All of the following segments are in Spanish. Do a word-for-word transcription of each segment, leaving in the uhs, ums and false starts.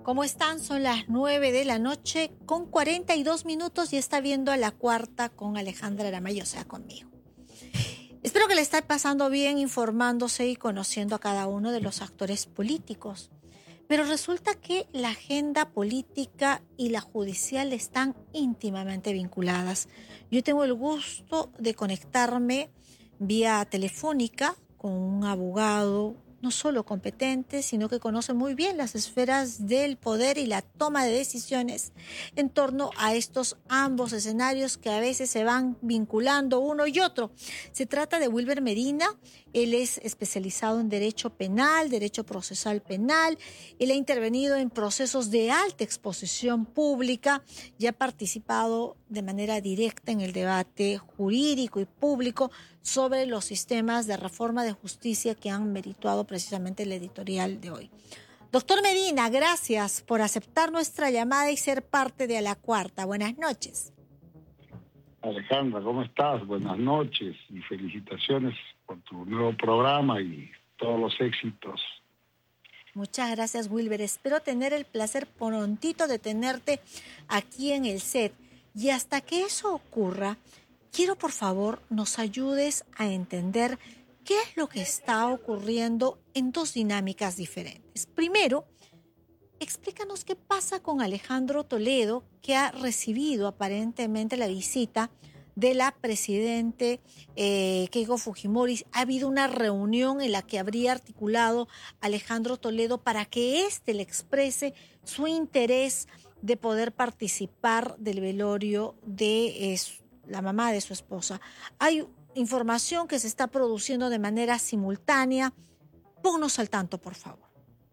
¿Cómo están? Son las nueve de la noche con cuarenta y dos minutos y está viendo a La Cuarta con Alejandra Aramayo, o sea, conmigo. Espero que le esté pasando bien informándose y conociendo a cada uno de los actores políticos. Pero resulta que la agenda política y la judicial están íntimamente vinculadas. Yo tengo el gusto de conectarme vía telefónica con un abogado no solo competente, sino que conoce muy bien las esferas del poder y la toma de decisiones en torno a estos ambos escenarios que a veces se van vinculando uno y otro. Se trata de Wilber Medina. Él es especializado en derecho penal, derecho procesal penal. Él ha intervenido en procesos de alta exposición pública y ha participado de manera directa en el debate jurídico y público sobre los sistemas de reforma de justicia que han merituado precisamente el editorial de hoy. Doctor Medina, gracias por aceptar nuestra llamada y ser parte de A la Cuarta. Buenas noches. Alejandra, ¿cómo estás? Buenas noches y felicitaciones por tu nuevo programa y todos los éxitos. Muchas gracias, Wilber. Espero tener el placer prontito de tenerte aquí en el set. Y hasta que eso ocurra, quiero por favor nos ayudes a entender qué es lo que está ocurriendo en dos dinámicas diferentes. Primero, explícanos qué pasa con Alejandro Toledo, que ha recibido aparentemente la visita de la presidente eh, Keiko Fujimori. Ha habido una reunión en la que habría articulado Alejandro Toledo para que éste le exprese su interés de poder participar del velorio de eh, la mamá de su esposa. Hay información que se está produciendo de manera simultánea. Ponnos al tanto, por favor.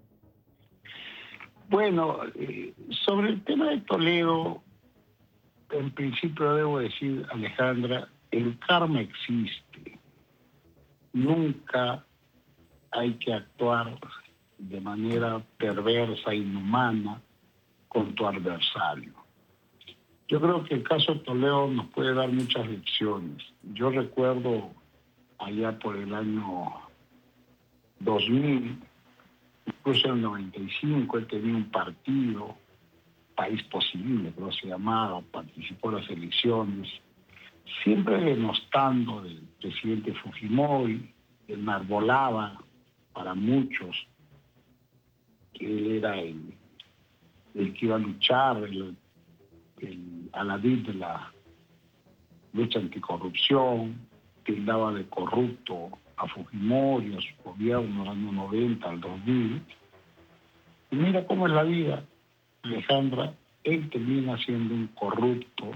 Bueno, eh, sobre el tema de Toledo, en principio debo decir, Alejandra, el karma existe. Nunca hay que actuar de manera perversa, inhumana, con tu adversario. Yo creo que el caso Toledo nos puede dar muchas lecciones. Yo recuerdo allá por el año dos mil, incluso en el noventa y cinco, él tenía un partido, País Posible, creo que se llamaba, participó en las elecciones, siempre denostando del presidente Fujimori, enarbolaba para muchos que él era el, el que iba a luchar, el, el aladín de la lucha anticorrupción, tildaba de corrupto a Fujimori, a su gobierno, al año noventa, al dos mil. Y mira cómo es la vida, Alejandra, él termina siendo un corrupto,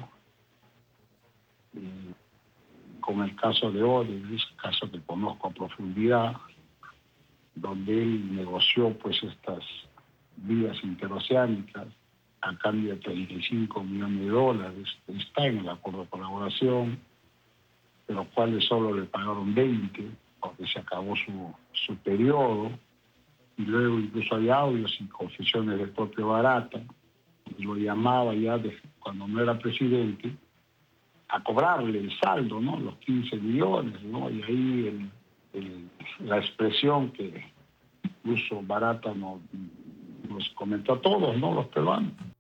eh, con el caso de Odebrecht, caso que conozco a profundidad, donde él negoció pues estas vías interoceánicas a cambio de treinta y cinco millones de dólares, está en el acuerdo de colaboración, de los cuales solo le pagaron veinte, porque se acabó su, su periodo, y luego incluso hay audios y confesiones del propio Barata, y lo llamaba ya de, cuando no era presidente, a cobrarle el saldo, ¿no? Los quince millones, ¿no? Y ahí el, el, la expresión que incluso Barata nos, nos comentó a todos, ¿no? Los peruanos.